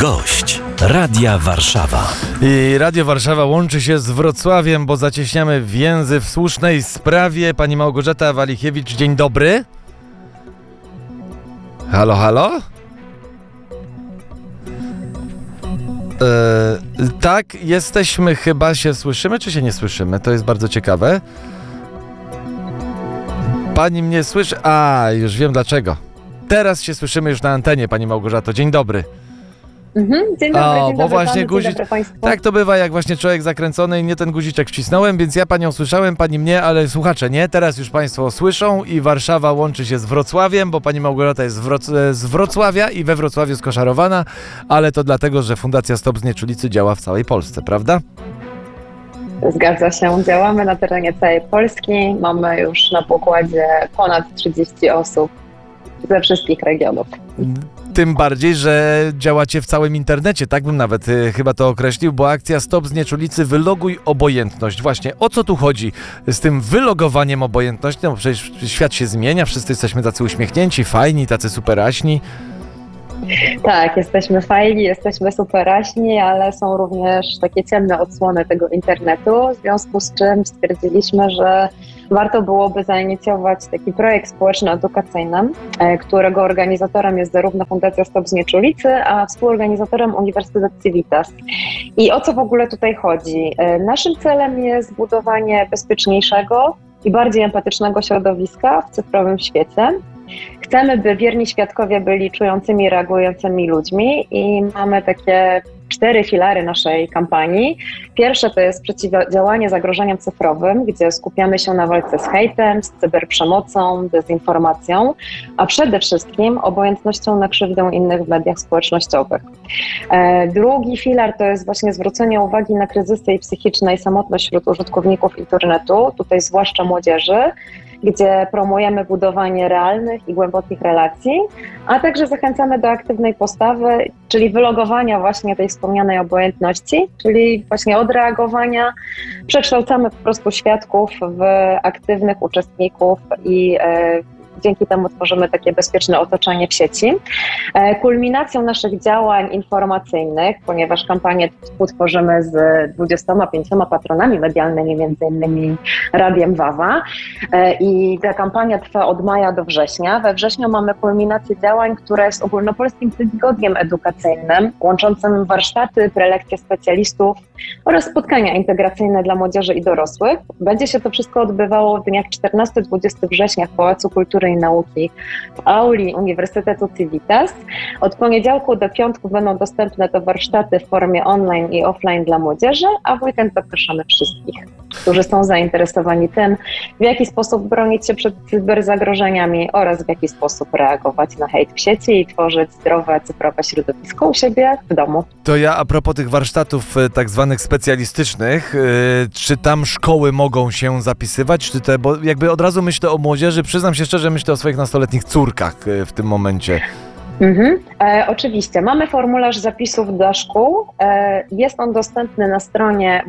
Gość Radia Warszawa. I Radio Warszawa łączy się z Wrocławiem, bo zacieśniamy więzy w słusznej sprawie. Pani Małgorzata Walichiewicz, dzień dobry. Halo, halo? Tak, jesteśmy, chyba się słyszymy, czy się nie słyszymy? To jest bardzo ciekawe. Pani mnie słyszy? A, już wiem dlaczego. Teraz się słyszymy już na antenie, pani Małgorzato. Dzień dobry. Dzień dobry, dzień bo dobry właśnie panu, dzień dobry państwu. tak to bywa, jak właśnie człowiek zakręcony i nie ten guziczek wcisnąłem, więc ja panią słyszałem, pani mnie, ale słuchacze nie. Teraz już państwo słyszą i Warszawa łączy się z Wrocławiem, bo pani Małgorzata jest z Wrocławia i we Wrocławiu skoszarowana, ale to dlatego, że Fundacja Stop Znieczulicy działa w całej Polsce, prawda? Zgadza się, działamy na terenie całej Polski, mamy już na pokładzie ponad 30 osób ze wszystkich regionów. Tym bardziej, że działacie w całym internecie, tak bym nawet chyba to określił, bo akcja Stop Znieczulicy, wyloguj obojętność. Właśnie o co tu chodzi z tym wylogowaniem obojętności? No przecież świat się zmienia, wszyscy jesteśmy tacy uśmiechnięci, fajni, tacy superaśni. Tak, jesteśmy fajni, jesteśmy superaśni, ale są również takie ciemne odsłony tego internetu, w związku z czym stwierdziliśmy, że warto byłoby zainicjować taki projekt społeczno-edukacyjny, którego organizatorem jest zarówno Fundacja Stop Znieczulicy, a współorganizatorem Uniwersytet Civitas. I o co w ogóle tutaj chodzi? Naszym celem jest zbudowanie bezpieczniejszego i bardziej empatycznego środowiska w cyfrowym świecie. Chcemy, by bierni świadkowie byli czującymi, reagującymi ludźmi i mamy takie 4 filary naszej kampanii. Pierwsze to jest przeciwdziałanie zagrożeniom cyfrowym, gdzie skupiamy się na walce z hejtem, z cyberprzemocą, dezinformacją, a przede wszystkim obojętnością na krzywdę innych w mediach społecznościowych. Drugi filar to jest właśnie zwrócenie uwagi na kryzysy i psychiczne i samotność wśród użytkowników internetu, tutaj zwłaszcza młodzieży, gdzie promujemy budowanie realnych i głębokich relacji, a także zachęcamy do aktywnej postawy, czyli wylogowania właśnie tej wspomnianej obojętności, czyli właśnie odreagowania. Przekształcamy po prostu świadków w aktywnych uczestników i dzięki temu tworzymy takie bezpieczne otoczenie w sieci. Kulminacją naszych działań informacyjnych, ponieważ kampanię współtworzymy z 25 patronami medialnymi, m.in. Radiem Wawa, i ta kampania trwa od maja do września. We wrześniu mamy kulminację działań, która jest ogólnopolskim tygodniem edukacyjnym, łączącym warsztaty, prelekcje specjalistów oraz spotkania integracyjne dla młodzieży i dorosłych. Będzie się to wszystko odbywało w dniach 14-20 września w Pałacu Kultury i Nauki w auli Uniwersytetu Civitas. Od poniedziałku do piątku będą dostępne te warsztaty w formie online i offline dla młodzieży, a w weekend zapraszamy wszystkich, którzy są zainteresowani tym, w jaki sposób bronić się przed cyberzagrożeniami oraz w jaki sposób reagować na hejt w sieci i tworzyć zdrowe cyfrowe środowisko u siebie w domu. To ja a propos tych warsztatów tak zwanych specjalistycznych, czy tam szkoły mogą się zapisywać? Czy te, bo jakby od razu myślę o młodzieży, przyznam się szczerze, myślę o swoich nastoletnich córkach w tym momencie. Oczywiście. Mamy formularz zapisów dla szkół. Jest on dostępny na stronie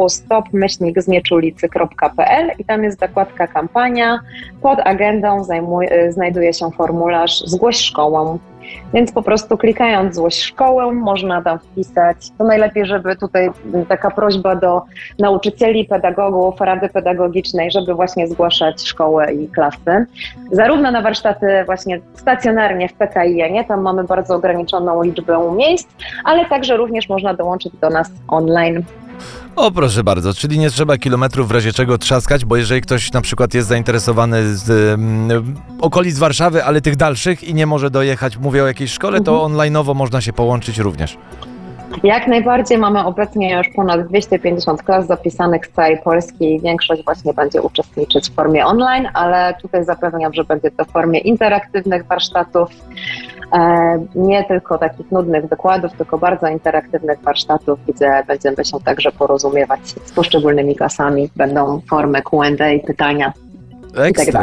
www.stop-znieczulicy.pl i tam jest zakładka kampania. Pod agendą znajduje się formularz Zgłoś szkołę. Więc po prostu klikając Zgłoś szkołę można tam wpisać. To najlepiej, żeby tutaj taka prośba do nauczycieli, pedagogów, rady pedagogicznej, żeby właśnie zgłaszać szkołę i klasy. Zarówno na warsztaty właśnie stacjonarnie w PKI-nie, tam mamy bardzo ograniczoną liczbę miejsc, ale także również można dołączyć do nas online. O, proszę bardzo, czyli nie trzeba kilometrów w razie czego trzaskać, bo jeżeli ktoś na przykład jest zainteresowany z okolic Warszawy, ale tych dalszych i nie może dojechać, mówię o jakiejś szkole, to online'owo można się połączyć również. Jak najbardziej, mamy obecnie już ponad 250 klas zapisanych z całej Polski i większość właśnie będzie uczestniczyć w formie online, ale tutaj zapewniam, że będzie to w formie interaktywnych warsztatów, nie tylko takich nudnych wykładów, tylko bardzo interaktywnych warsztatów, gdzie będziemy się także porozumiewać z poszczególnymi klasami, będą formy Q&A, pytania. Ekstra,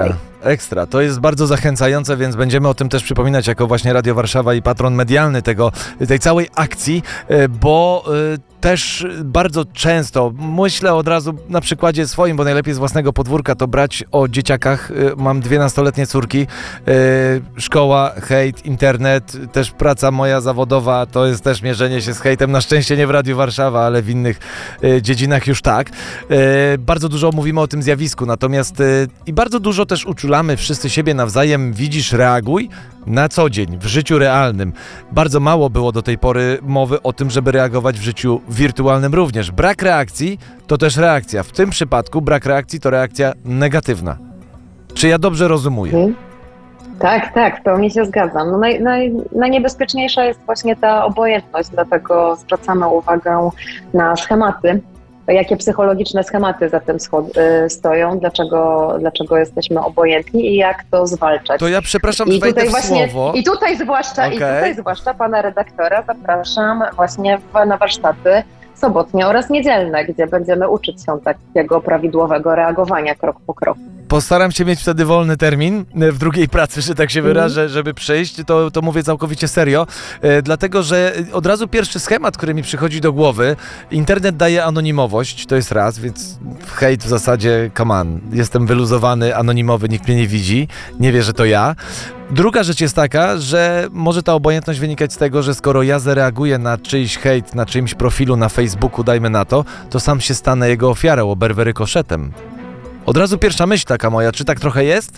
ekstra. To jest bardzo zachęcające, więc będziemy o tym też przypominać jako właśnie Radio Warszawa i patron medialny tej całej akcji, bo też bardzo często, myślę od razu na przykładzie swoim, bo najlepiej z własnego podwórka to brać o dzieciakach. Mam 2 nastoletnie córki, szkoła, hejt, internet, też praca moja zawodowa, to jest też mierzenie się z hejtem, na szczęście nie w Radiu Warszawa, ale w innych dziedzinach już tak. Bardzo dużo mówimy o tym zjawisku, natomiast i bardzo dużo też uczulamy wszyscy siebie nawzajem, widzisz, reaguj na co dzień, w życiu realnym. Bardzo mało było do tej pory mowy o tym, żeby reagować w życiu wirtualnym również. Brak reakcji to też reakcja. W tym przypadku brak reakcji to reakcja negatywna. Czy ja dobrze rozumuję? Tak, to mi się zgadzam. No najniebezpieczniejsza jest właśnie ta obojętność, dlatego zwracamy uwagę na schematy. Jakie psychologiczne schematy za tym stoją, dlaczego jesteśmy obojętni i jak to zwalczać. To ja przepraszam, że wejdę w słowo. I tutaj zwłaszcza pana redaktora zapraszam właśnie na warsztaty sobotnie oraz niedzielne, gdzie będziemy uczyć się takiego prawidłowego reagowania krok po kroku. Postaram się mieć wtedy wolny termin w drugiej pracy, że tak się wyrażę, żeby przyjść. To mówię całkowicie serio, dlatego że od razu pierwszy schemat, który mi przychodzi do głowy, internet daje anonimowość, to jest raz, więc hejt w zasadzie, come on, jestem wyluzowany, anonimowy, nikt mnie nie widzi, nie wie, że to ja. Druga rzecz jest taka, że może ta obojętność wynikać z tego, że skoro ja zareaguję na czyjś hejt, na czyimś profilu na Facebooku, dajmy na to sam się stanę jego ofiarą, oberwę rykoszetem. Od razu pierwsza myśl taka moja, czy tak trochę jest?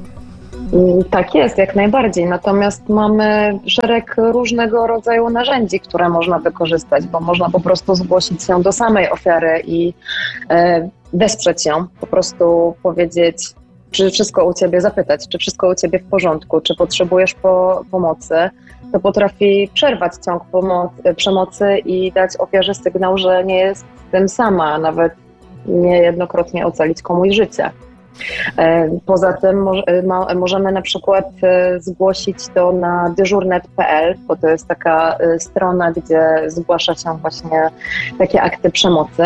Tak jest, jak najbardziej. Natomiast mamy szereg różnego rodzaju narzędzi, które można wykorzystać, bo można po prostu zgłosić się do samej ofiary i wesprzeć ją, po prostu powiedzieć, czy wszystko u ciebie, zapytać, czy wszystko u ciebie w porządku, czy potrzebujesz pomocy. To potrafi przerwać ciąg przemocy i dać ofiarze sygnał, że nie jest z tym sama, a nawet niejednokrotnie ocalić komuś życie. Poza tym możemy na przykład zgłosić to na dyżurnet.pl, bo to jest taka strona, gdzie zgłasza się właśnie takie akty przemocy.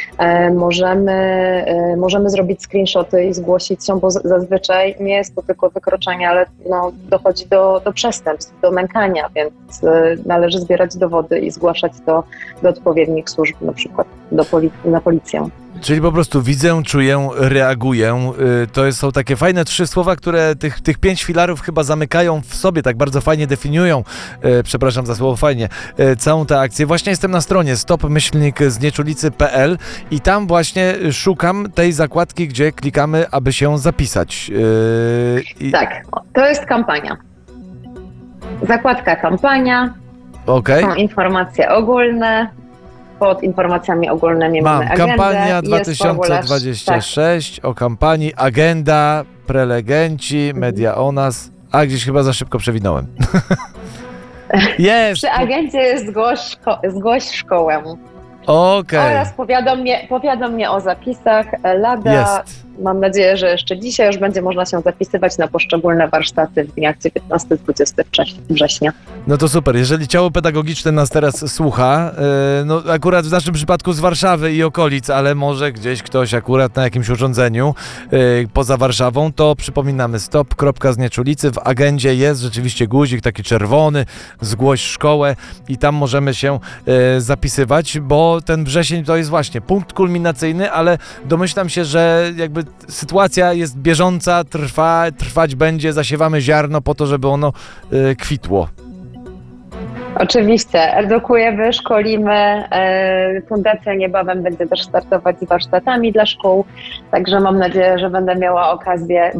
Możemy zrobić screenshoty i zgłosić się, bo zazwyczaj nie jest to tylko wykroczenie, ale dochodzi do przestępstw, do nękania, więc należy zbierać dowody i zgłaszać to do odpowiednich służb, na przykład na policję. Czyli po prostu widzę, czuję, reaguję. To są takie fajne 3 słowa, które tych 5 filarów chyba zamykają w sobie, tak bardzo fajnie definiują, przepraszam za słowo fajnie, całą tę akcję. Właśnie jestem na stronie stop-znieczulicy.pl i tam właśnie szukam tej zakładki, gdzie klikamy, aby się zapisać. Tak, to jest kampania. Zakładka kampania, są informacje ogólne. Pod informacjami ogólnymi mamy agendę. Kampania 2026, o kampanii, agenda, prelegenci, media o nas. A gdzieś chyba za szybko przewinąłem. Jest! Przy agendzie jest zgłoś szkołę. Okej. Oraz powiadom mnie o zapisach. Lada, mam nadzieję, że jeszcze dzisiaj już będzie można się zapisywać na poszczególne warsztaty w dniach 19-23 września. No to super. Jeżeli ciało pedagogiczne nas teraz słucha, no akurat w naszym przypadku z Warszawy i okolic, ale może gdzieś ktoś akurat na jakimś urządzeniu poza Warszawą, to przypominamy stop.znieczulicy. W agendzie jest rzeczywiście guzik taki czerwony, zgłoś szkołę i tam możemy się zapisywać, bo ten wrzesień to jest właśnie punkt kulminacyjny, ale domyślam się, że jakby sytuacja jest bieżąca, trwać będzie, zasiewamy ziarno po to, żeby ono kwitło. Oczywiście, edukujemy, szkolimy. Fundacja niebawem będzie też startować z warsztatami dla szkół, także mam nadzieję, że będę miała okazję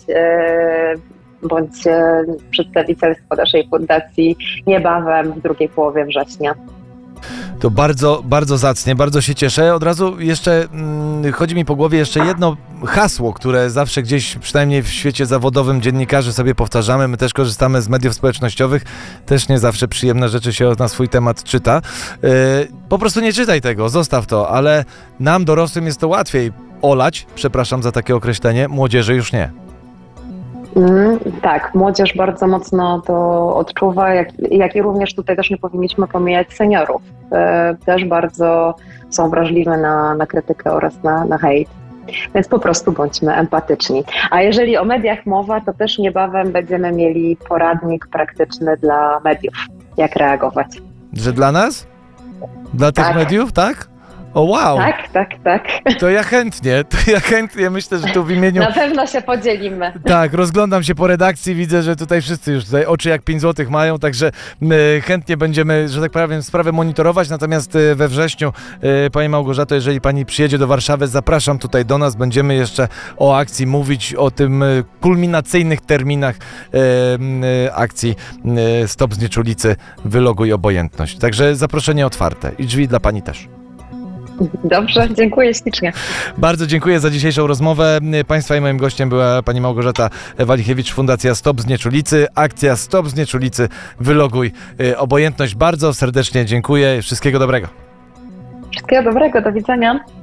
bądź przedstawicielstwo naszej fundacji niebawem w drugiej połowie września. To bardzo, bardzo zacnie, bardzo się cieszę. Od razu jeszcze chodzi mi po głowie jeszcze jedno hasło, które zawsze gdzieś, przynajmniej w świecie zawodowym, dziennikarzy sobie powtarzamy. My też korzystamy z mediów społecznościowych. Też nie zawsze przyjemne rzeczy się na swój temat czyta. Po prostu nie czytaj tego, zostaw to, ale nam dorosłym jest to łatwiej olać, przepraszam za takie określenie, młodzieży już nie. Tak, młodzież bardzo mocno to odczuwa, jak i również tutaj też nie powinniśmy pomijać seniorów. Też bardzo są wrażliwe na krytykę oraz na hejt. Więc po prostu bądźmy empatyczni. A jeżeli o mediach mowa, to też niebawem będziemy mieli poradnik praktyczny dla mediów, jak reagować. Że dla nas? Dla tych Tak. mediów, tak? O wow! Tak. To ja chętnie myślę, że tu w imieniu... Na pewno się podzielimy. Tak, rozglądam się po redakcji, widzę, że tutaj wszyscy już tutaj oczy jak 5 złotych mają, także chętnie będziemy, że tak powiem, sprawę monitorować, natomiast we wrześniu, Pani Małgorzato, jeżeli Pani przyjedzie do Warszawy, zapraszam tutaj do nas, będziemy jeszcze o akcji mówić, o tym kulminacyjnych terminach akcji Stop Znieczulicy, wyloguj obojętność. Także zaproszenie otwarte i drzwi dla Pani też. Dobrze, dziękuję ślicznie. Bardzo dziękuję za dzisiejszą rozmowę. Państwa i moim gościem była pani Małgorzata Walichiewicz, Fundacja Stop Znieczulicy. Akcja Stop Znieczulicy, wyloguj obojętność. Bardzo serdecznie dziękuję. Wszystkiego dobrego. Wszystkiego dobrego, do widzenia.